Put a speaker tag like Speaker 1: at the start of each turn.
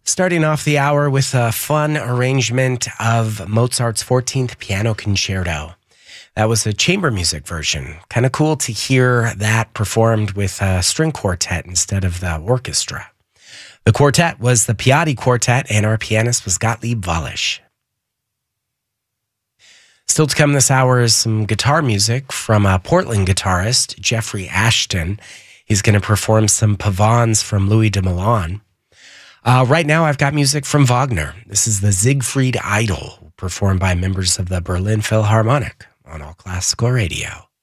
Speaker 1: Starting off the hour with a fun arrangement of Mozart's 14th Piano Concerto. That was a chamber music version. Kind of cool to hear that performed with a string quartet instead of the orchestra. The quartet was the Piatti Quartet, and our pianist was Gottlieb Wallisch. Still to come this hour is some guitar music from a Portland guitarist, Jeffrey Ashton. He's going to perform some pavans from Louis de Milan. Right now, I've got music from Wagner. This is the Siegfried Idyll, performed by members of the Berlin Philharmonic on All Classical Radio.